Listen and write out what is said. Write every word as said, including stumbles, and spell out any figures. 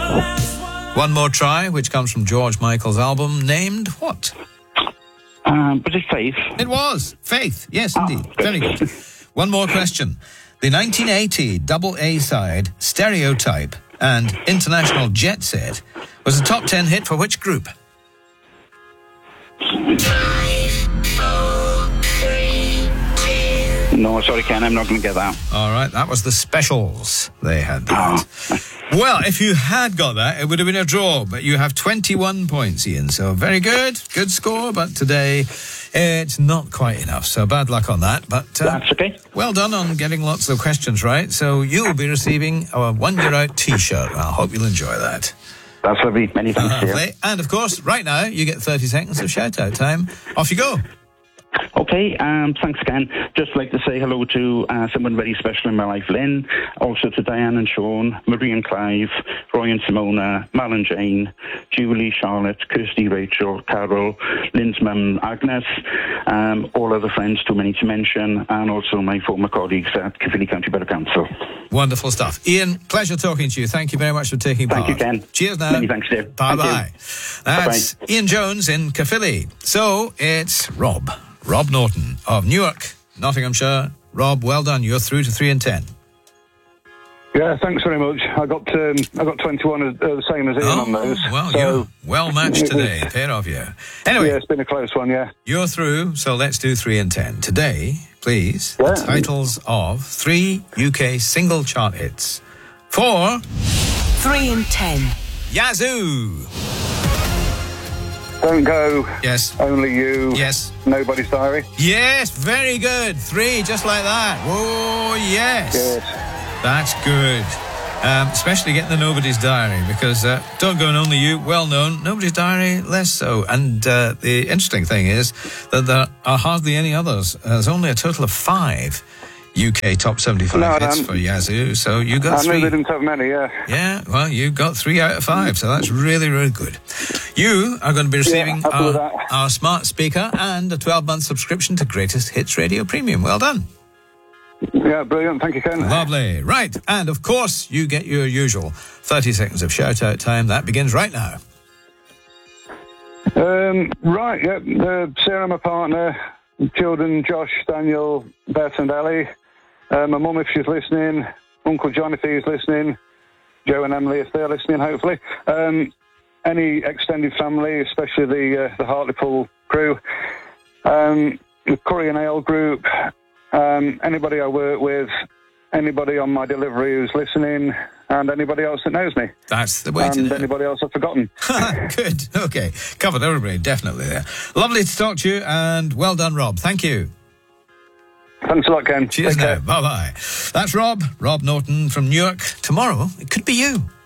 One More Try, which comes from George Michael's album, named what? Um, was it Faith? It was. Faith. Yes, indeed. Oh, very good. One more question. The nineteen eighty double A-side, Stereotype, and International Jet Set was a top ten hit for which group? No, sorry, Ken, I'm not going to get that. All right, that was the Specials. They had that. Well, if you had got that, it would have been a draw, but you have twenty-one points, Ian, so very good. Good score, but today it's not quite enough, so bad luck on that. But uh, That's okay. Well done on getting lots of questions right, so you'll be receiving a One Year Out T-shirt. I hope you'll enjoy that. That's lovely. Many thanks, uh, lovely. And, of course, right now, you get thirty seconds of shout-out time. Off you go. Okay, um, thanks again. Just like to say hello to uh, someone very special in my life, Lynn. Also to Diane and Sean, Marie and Clive, Roy and Simona, Mal and Jane, Julie, Charlotte, Kirsty, Rachel, Carol, Lynn's mum, Agnes, um, all other friends, too many to mention, and also my former colleagues at Caerphilly County Borough Council. Wonderful stuff. Ian, pleasure talking to you. Thank you very much for taking part. Thank you, Ken. Cheers now. Many thanks, Dave. Bye-bye. That's Bye-bye. Ian Jones in Caerphilly. So it's Rob. Rob Norton of Newark, Nottinghamshire. Rob, well done. You're through to three and ten. Yeah, thanks very much. I got um, I got twenty-one, uh, the same as Ian oh, on those. Well, so you're well matched today, pair of you. Anyway, yeah, it's been a close one. Yeah, you're through. So let's do three and ten today, please. Yeah. The titles of three U K single chart hits for three and ten. Yazoo. Don't Go. Yes. Only You. Yes. Nobody's Diary. Yes, very good. Three, just like that. Oh, yes. Good. That's good. Um, especially getting the Nobody's Diary, because uh, Don't Go and Only You, well known. Nobody's Diary, less so. And uh, the interesting thing is that there are hardly any others. There's only a total of five U K top seventy-five no, hits um, for Yazoo, so you got I three. I knew they didn't have many, yeah. Yeah, well, you got three out of five, so that's really, really good. You are going to be receiving yeah, our, our smart speaker and a twelve-month subscription to Greatest Hits Radio Premium. Well done. Yeah, brilliant. Thank you, Ken. Lovely. Right, and of course, you get your usual thirty seconds of shout-out time. That begins right now. Um, right, yeah. Uh, Sarah, my partner, children, Josh, Daniel, Beth and Ellie, uh, my mum if she's listening, Uncle John if he's listening, Joe and Emily if they're listening, hopefully. Um, any extended family, especially the uh, the Hartlepool crew, um, the Curry and Ale group, um, anybody I work with, anybody on my delivery who's listening, and anybody else that knows me. That's the way and to do it. And anybody else I've forgotten. Good. Okay. Covered everybody, definitely there. Lovely to talk to you, and well done, Rob. Thank you. Thanks a lot, Ken. Cheers Take now. care. Bye-bye. That's Rob. Rob Norton from Newark. Tomorrow, it could be you.